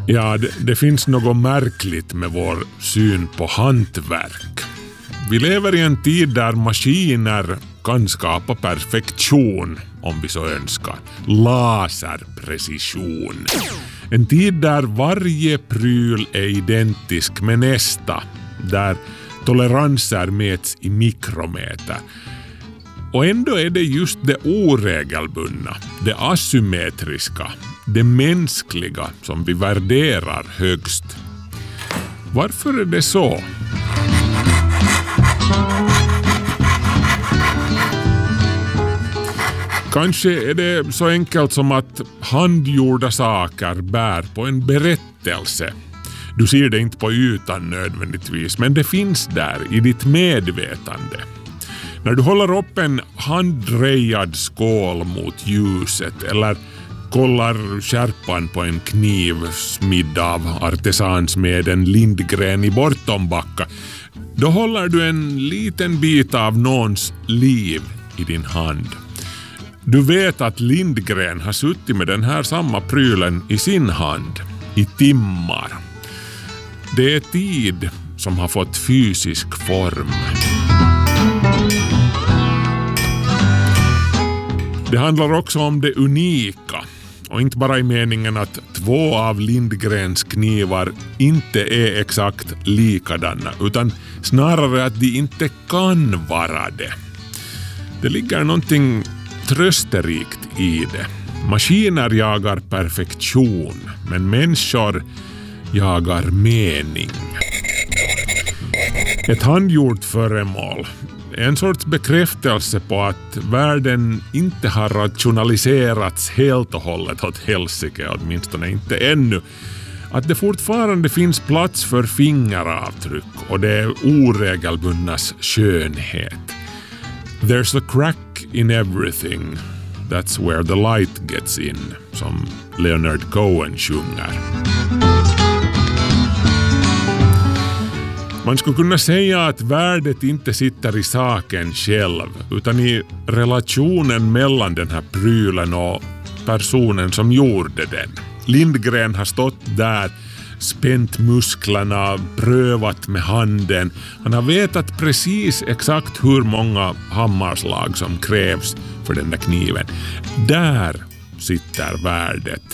Ja, det finns något märkligt med vår syn på hantverk. Vi lever i en tid där maskiner kan skapa perfektion, om vi så önskar. Laserprecision. En tid där varje pryl är identisk med nästa. Där toleranser mäts i mikrometer. Och ändå är det just det oregelbundna, det asymmetriska, det mänskliga som vi värderar högst. Varför är det så? Kanske är det så enkelt som att handgjorda saker bär på en berättelse. Du ser det inte på ytan nödvändigtvis, men det finns där i ditt medvetande. När du håller upp en handdrejad skål mot ljuset eller kollar skärpan på en kniv smidd av artesansmeden Lindgren i Bortombacka, då håller du en liten bit av någons liv i din hand. Du vet att Lindgren har suttit med den här samma prylen i sin hand i timmar. Det är tid som har fått fysisk form. Det handlar också om det unika. Och inte bara i meningen att 2 av Lindgrens knivar inte är exakt likadana, utan snarare att de inte kan vara det. Det ligger någonting trösterikt i det. Maskiner jagar perfektion, men människor jagar mening. Ett handgjort föremål är en sorts bekräftelse på att världen inte har rationaliserats helt och hållet åt helsike, åtminstone inte ännu. Att det fortfarande finns plats för fingeravtryck och det oregelbundnas skönhet. There's a crack in everything. That's where the light gets in, som Leonard Cohen sjunger. Man skulle kunna säga att värdet inte sitter i saken själv, utan i relationen mellan den här prylen och personen som gjorde den. Lindgren har stått där, spänt musklerna, prövat med handen. Han har vetat precis exakt hur många hammarslag som krävs för den där kniven. Där sitter värdet.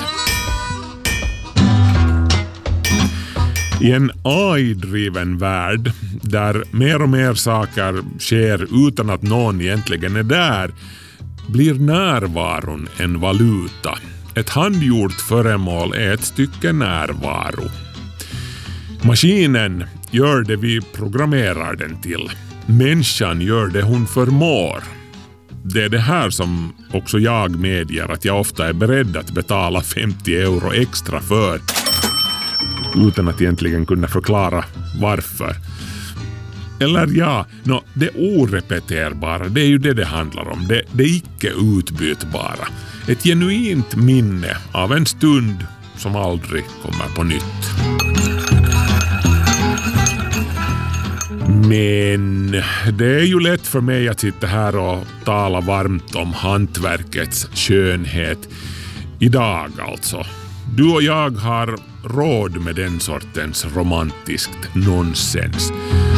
I en AI-driven värld där mer och mer saker sker utan att någon egentligen är där, blir närvaron en valuta. Ett handgjort föremål är ett stycke närvaro. Maskinen gör det vi programmerar den till. Människan gör det hon förmår. Det är det här som också jag medger att jag ofta är beredd att betala 50 euro extra för, utan att egentligen kunna förklara varför. Eller det orepeterbara, det är ju det handlar om. Det icke utbytbara. Ett genuint minne av en stund som aldrig kommer på nytt. Men det är ju lätt för mig att sitta här och tala varmt om hantverkets skönhet. Idag alltså. Du och jag har råd med den sortens romantiskt nonsens.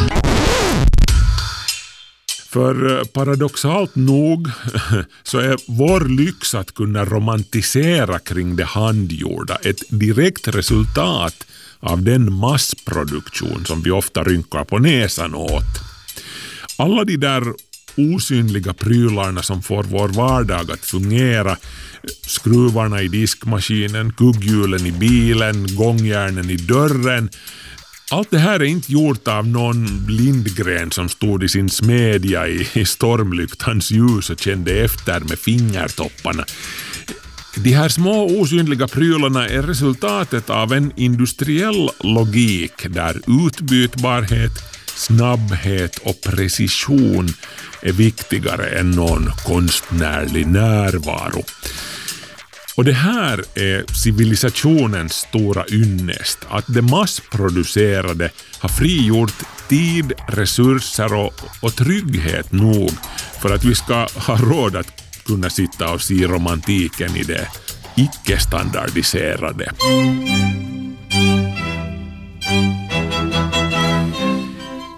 För paradoxalt nog så är vår lyx att kunna romantisera kring det handgjorda ett direkt resultat av den massproduktion som vi ofta rynkar på näsan åt. Alla de där osynliga prylarna som får vår vardag att fungera, skruvarna i diskmaskinen, kugghjulen i bilen, gångjärnen i dörren. Allt det här är inte gjort av någon Lindgren som stod i sin smedja i stormlyktans ljus och kände efter med fingertopparna. De här små osynliga prylarna är resultatet av en industriell logik där utbytbarhet, snabbhet och precision är viktigare än någon konstnärlig närvaro. Och det här är civilisationens stora ynnest, att det massproducerade har frigjort tid, resurser och trygghet nog för att vi ska ha råd att kunna sitta och se romantiken i det icke-standardiserade.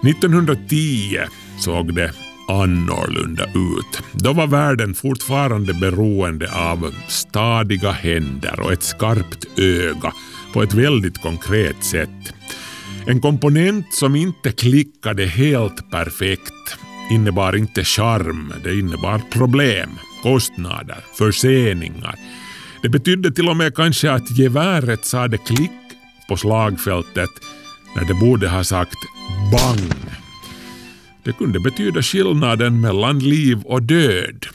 1910 såg det annorlunda ut. Då var världen fortfarande beroende av stadiga händer och ett skarpt öga på ett väldigt konkret sätt. En komponent som inte klickade helt perfekt innebar inte charm, det innebar problem, kostnader, förseningar. Det betydde till och med kanske att geväret sade klick på slagfältet när det borde ha sagt bang. Det kunde betyda skillnaden mellan liv och död.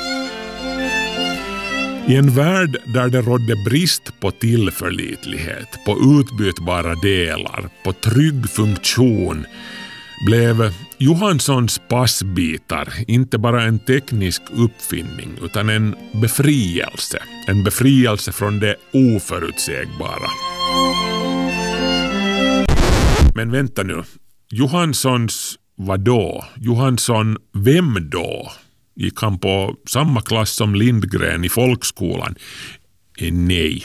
I en värld där det rådde brist på tillförlitlighet, på utbytbara delar, på trygg funktion, blev Johanssons passbitar inte bara en teknisk uppfinning utan en befrielse. En befrielse från det oförutsägbara. Men vänta nu, Johanssons vad då? Johansson vem då? Gick han på samma klass som Lindgren i folkskolan? Nej.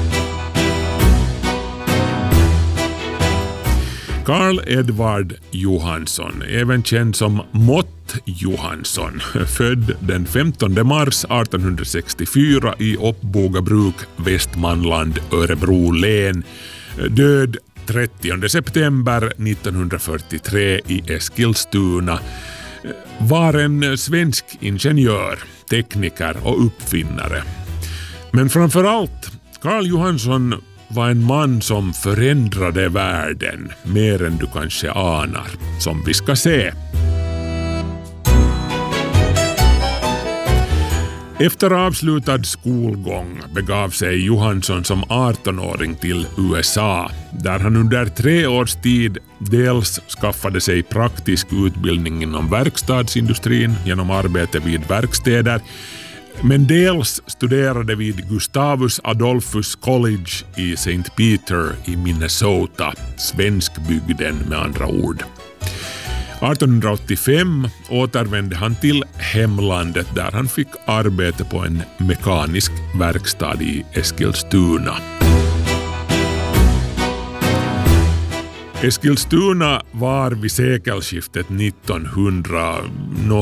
Carl Edvard Johansson, även känd som Mott Johansson, född den 15 mars 1864 i Uppbogabruk, Västmanland, Örebro län, död 30 september 1943 i Eskilstuna, var en svensk ingenjör, tekniker och uppfinnare. Men framförallt, Carl Johansson var en man som förändrade världen mer än du kanske anar, som vi ska se. Efter avslutad skolgång begav sig Johansson som 18-åring till USA, där han under 3 års tid dels skaffade sig praktisk utbildning inom verkstadsindustrin genom arbete vid verkstäder, men dels studerade vid Gustavus Adolphus College i St. Peter i Minnesota, svenskbygden med andra ord. 1885 återvände han till hemlandet där han fick arbete på en mekanisk verkstad i Eskilstuna. Eskilstuna var vid sekelskiftet 1900